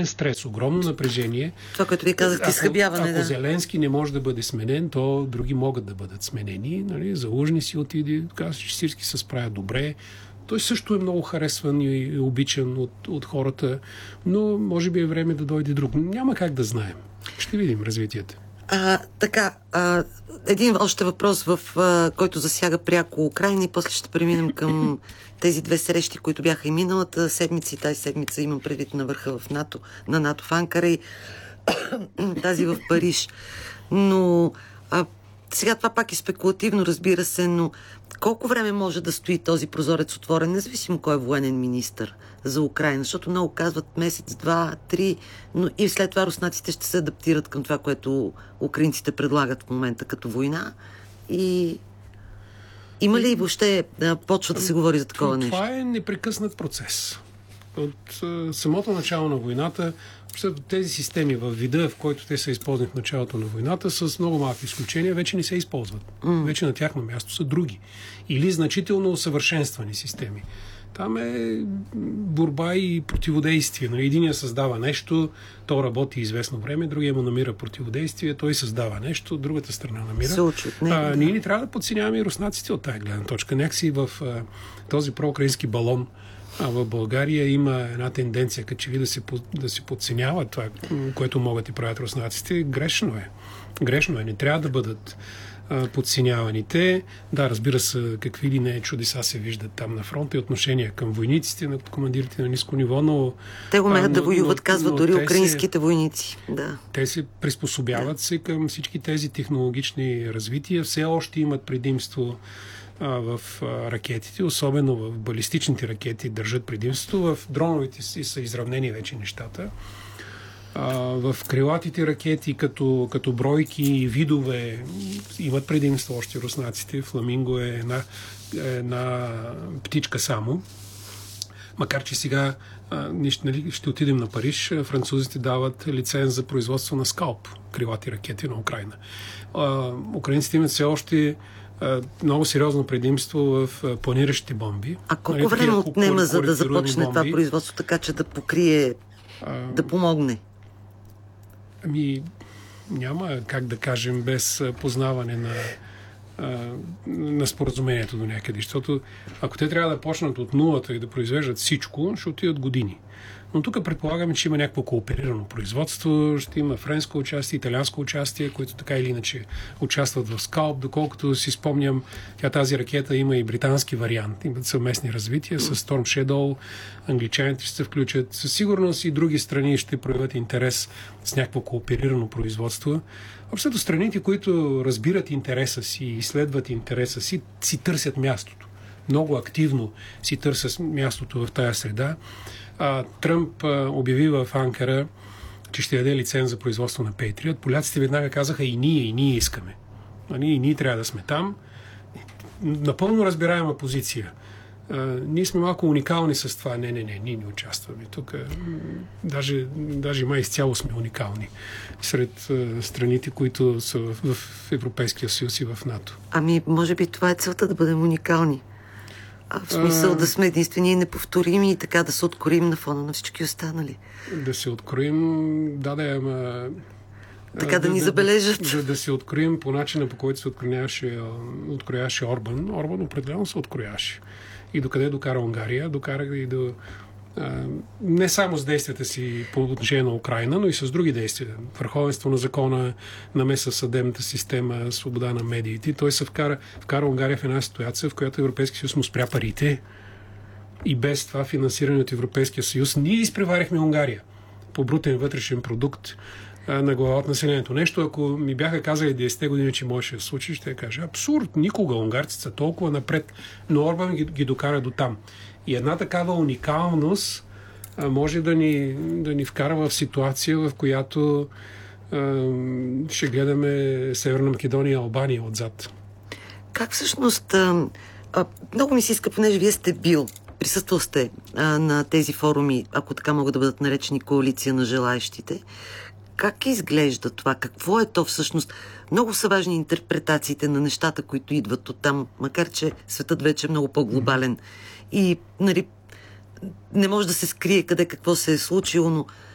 огромен стрес, огромно напрежение. Това, което ви казахте, изхъбяване. Ако Зеленски не може да бъде сменен, то други могат да бъдат сменени. Нали? Залужни си отиде, казва, че всички се справят добре. Той също е много харесван и обичан от хората, но може би е време да дойде друг. Няма как да знаем. Ще видим развитието. Един още въпрос, който засяга пряко Украйна, и после ще преминем към тези две срещи, които бяха и миналата седмица, и тази седмица имам предвид на върха на НАТО в Анкара и тази в Париж. Но сега това пак е спекулативно, разбира се, но колко време може да стои този прозорец отворен, независимо кой е военен министър за Украйна? Защото много казват месец, два, три, но и след това руснаците ще се адаптират към това, което украинците предлагат в момента като война. И има ли въобще почва да се говори за такова нещо? Това е непрекъснат процес. От самото начало на войната, тези системи в вида, в който те са използвани в началото на войната, с много малки изключения, вече не се използват. Вече на тяхно място са други. Или значително усъвършенствани системи. Там е борба и противодействие. Единия създава нещо, то работи известно време, другия му намира противодействие, той създава нещо, другата страна намира. Ние не трябва да подценяваме и руснаците от тази гледна точка. Някакси в този проукраински балон в България има една тенденция, като че ви да се подценява това, което могат и правят руснаците. Грешно е. Грешно е. Не трябва да бъдат подценяваните. Да, разбира се, какви ли не чудеса се виждат там на фронта и отношения към войниците, на командирите на ниско ниво, но... Те го умеят да воюват, казват дори украинските войници. Да. Те се приспособяват се към всички тези технологични развития. Все още имат предимство в ракетите, особено в балистичните ракети държат предимство. В дроновите си са изравнени вече нещата. В крилатите ракети като бройки и видове имат предимство още руснаците. Фламинго е една птичка само. Макар че сега ще отидем на Париж, французите дават лиценз за производство на скалп, крилати ракети на Украйна. Украинците имат все още много сериозно предимство в планиращите бомби. А колко време отнема, за да започне това производство, така че да покрие, да помогне? Няма как да кажем без познаване на споразумението до някъде. Защото ако те трябва да почнат от нулата и да произвеждат всичко, ще отидат години. Но тук предполагаме, че има някакво кооперирано производство, ще има френско участие, италианско участие, които така или иначе участват в скалп. Доколкото си спомням, тази ракета има и британски вариант. Имат съвместни развития с Storm Shadow. Англичаните ще се включат. Със сигурност и други страни ще проявят интерес с някакво кооперирано производство. Общото страните, които разбират интереса си, изследват интереса си, си търсят мястото. Много активно си търсят мястото в тая среда. Тръмп обяви в Анкара, че ще даде лиценз за производство на Patriot. Поляците веднага казаха и ние искаме. И ние трябва да сме там. Напълно разбираема позиция. Ние сме малко уникални с това. Не, ние не участваме. Тук даже май изцяло сме уникални сред страните, които са в Европейския съюз и в НАТО. Може би това е целта, да бъдем уникални. В смисъл да сме единствени и неповторими и така да се откроим на фона на всички останали. Да се откроим, ама... Така да ни забележат. Да се откроим по начина, по който се открояваше Орбан. Орбан определено се открояваше. И докъде докара Унгария, докара и до... не само с действията си по отношение на Украйна, но и с други действия. Върховенство на закона, намеса в съдебната система, свобода на медиите. Той се вкара Унгария в една ситуация, в която Европейския съюз му спря парите и без това финансиране от Европейския съюз. Ние изпреварихме Унгария по брутен вътрешен продукт на глава от населението. Нещо, ако ми бяха казали 10-те години, че можеше да се случи, ще кажа абсурд. Никога унгарците са толкова напред, но Орбан ги докара до там. И една такава уникалност може да ни вкара в ситуация, в която ще гледаме Северна Македония и Албания отзад. Как всъщност... много ми се иска, понеже вие сте присъствал сте на тези форуми, ако така могат да бъдат наречени коалиция на желаещите. Как изглежда това? Какво е то всъщност? Много са важни интерпретациите на нещата, които идват оттам, макар че светът вече е много по-глобален. И не може да се скрие къде какво се е случило, но